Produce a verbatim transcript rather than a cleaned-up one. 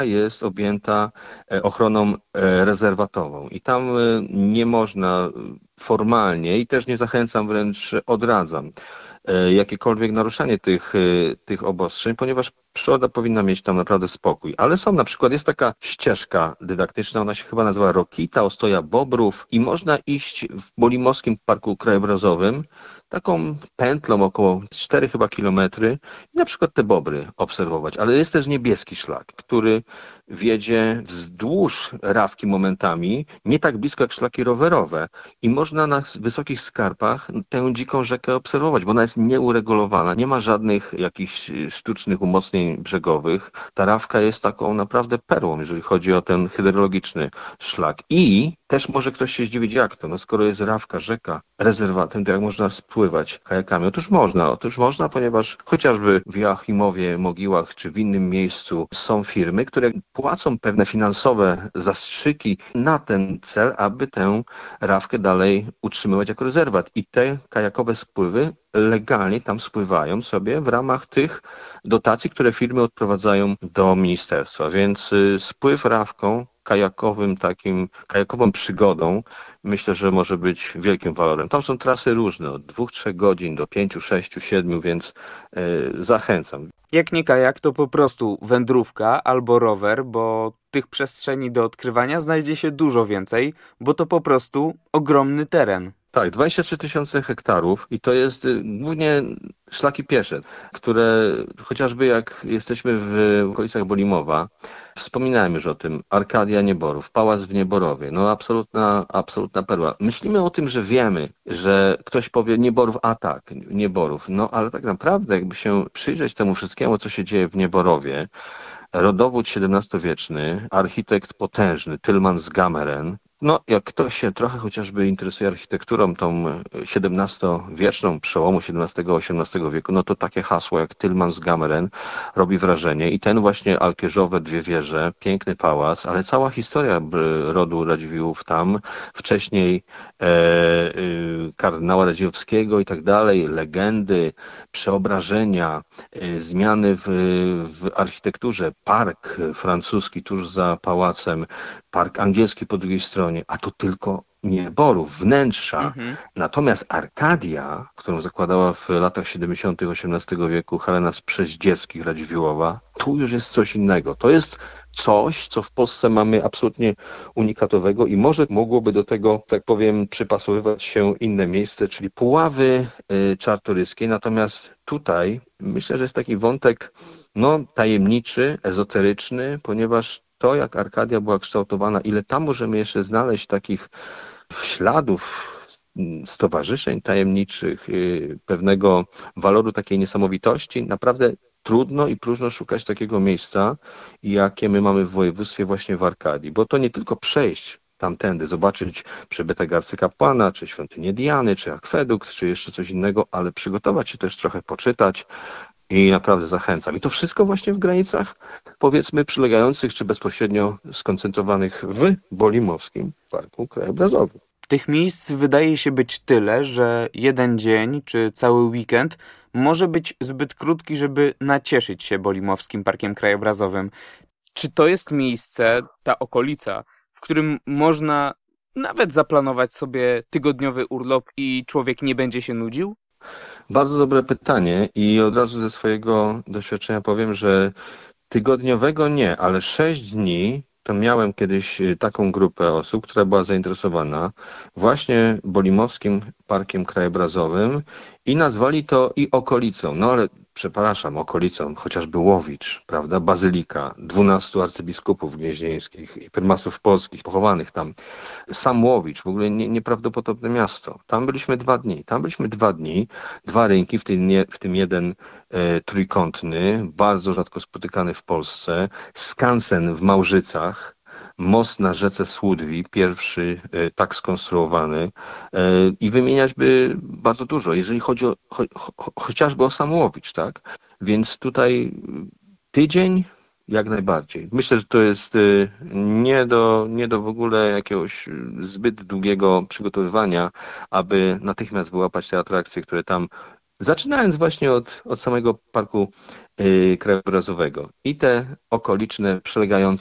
jest objęta e, ochroną e, rezerwatową i tam e, nie można formalnie i też nie zachęcam, wręcz odradzam e, jakiekolwiek naruszanie tych, e, tych obostrzeń, ponieważ przyroda powinna mieć tam naprawdę spokój. Ale są na przykład, jest taka ścieżka dydaktyczna, ona się chyba nazywa Rokita, Ostoja Bobrów i można iść w Bolimowskim Parku Krajobrazowym taką pętlą około cztery chyba kilometry i na przykład te bobry obserwować. Ale jest też niebieski szlak, który wiedzie wzdłuż Rawki momentami, nie tak blisko jak szlaki rowerowe i można na wysokich skarpach tę dziką rzekę obserwować, bo ona jest nieuregulowana, nie ma żadnych jakichś sztucznych umocnień brzegowych. Ta Rawka jest taką naprawdę perłą, jeżeli chodzi o ten hydrologiczny szlak. I też może ktoś się zdziwić, jak to? No skoro jest Rawka, rzeka, rezerwatem, to jak można spływać kajakami? Otóż można, otóż można, ponieważ chociażby w Joachimowie, Mogiłach czy w innym miejscu są firmy, które płacą pewne finansowe zastrzyki na ten cel, aby tę Rawkę dalej utrzymywać jako rezerwat. I te kajakowe spływy legalnie tam spływają sobie w ramach tych dotacji, które firmy odprowadzają do ministerstwa. Więc y, spływ Rawką, kajakowym takim, kajakową przygodą, myślę, że może być wielkim walorem. Tam są trasy różne, od dwóch, trzech godzin do pięciu, sześciu, siedmiu, więc y, zachęcam. Jak nie kajak, to po prostu wędrówka albo rower, bo tych przestrzeni do odkrywania znajdzie się dużo więcej, bo to po prostu ogromny teren. Tak, dwadzieścia trzy tysiące hektarów i to jest y, głównie szlaki piesze, które chociażby jak jesteśmy w okolicach Bolimowa, wspominałem już o tym, Arkadia Nieborów, Pałac w Nieborowie, no absolutna, absolutna perła. Myślimy o tym, że wiemy, że ktoś powie Nieborów, a tak, Nieborów, no ale tak naprawdę jakby się przyjrzeć temu wszystkiemu, co się dzieje w Nieborowie, rodowód siedemnastowieczny, architekt potężny, Tilman z Gameren. No, jak ktoś się trochę chociażby interesuje architekturą tą siedemnastowieczną, przełomu siedemnastego osiemnastego wieku, no to takie hasło jak Tilman z Gameren robi wrażenie. I ten właśnie alkierzowe dwie wieże, piękny pałac, ale cała historia rodu Radziwiłłów tam, wcześniej e, e, kardynała Radziwiłłowskiego i tak dalej, legendy, przeobrażenia, e, zmiany w, w architekturze, park francuski tuż za pałacem, park angielski po drugiej stronie, a to tylko Nieborów, wnętrza. Mhm. Natomiast Arkadia, którą zakładała w latach siedemdziesiątych osiemnastego wieku Helena z Przeździeckich Radziwiłłowa, tu już jest coś innego. To jest coś, co w Polsce mamy absolutnie unikatowego i może mogłoby do tego, tak powiem, przypasowywać się inne miejsce, czyli Puławy y, Czartoryskie. Natomiast tutaj myślę, że jest taki wątek no, tajemniczy, ezoteryczny, ponieważ to, jak Arkadia była kształtowana, ile tam możemy jeszcze znaleźć takich śladów stowarzyszeń tajemniczych, pewnego waloru takiej niesamowitości, naprawdę trudno i próżno szukać takiego miejsca, jakie my mamy w województwie właśnie w Arkadii, bo to nie tylko przejść tamtędy, zobaczyć przybytek arcykapłana, czy świątynię Diany, czy akwedukt, czy jeszcze coś innego, ale przygotować się też trochę, poczytać, i naprawdę zachęcam. I to wszystko właśnie w granicach, powiedzmy, przylegających czy bezpośrednio skoncentrowanych w Bolimowskim Parku Krajobrazowym. Tych miejsc wydaje się być tyle, że jeden dzień czy cały weekend może być zbyt krótki, żeby nacieszyć się Bolimowskim Parkiem Krajobrazowym. Czy to jest miejsce, ta okolica, w którym można nawet zaplanować sobie tygodniowy urlop i człowiek nie będzie się nudził? Bardzo dobre pytanie i od razu ze swojego doświadczenia powiem, że tygodniowego nie, ale sześć dni to miałem kiedyś taką grupę osób, która była zainteresowana właśnie Bolimowskim Parkiem Krajobrazowym i nazwali to i okolicą, no ale przepraszam, okolicą, chociażby Łowicz, prawda, Bazylika, dwunastu arcybiskupów gnieźnieńskich i prymasów polskich pochowanych tam, sam Łowicz, w ogóle nie, nieprawdopodobne miasto. Tam byliśmy dwa dni, tam byliśmy dwa dni, dwa rynki, w tym, nie, w tym jeden e, trójkątny, bardzo rzadko spotykany w Polsce, skansen w Małżycach, most na rzece Słudwi, pierwszy e, tak skonstruowany e, i wymieniać by bardzo dużo, jeżeli chodzi o, cho, cho, chociażby o sam Łowicz, tak? Więc tutaj tydzień jak najbardziej. Myślę, że to jest e, nie do, nie do w ogóle jakiegoś zbyt długiego przygotowywania, aby natychmiast wyłapać te atrakcje, które tam zaczynając właśnie od, od samego Parku krajobrazowego. I te okoliczne, przylegające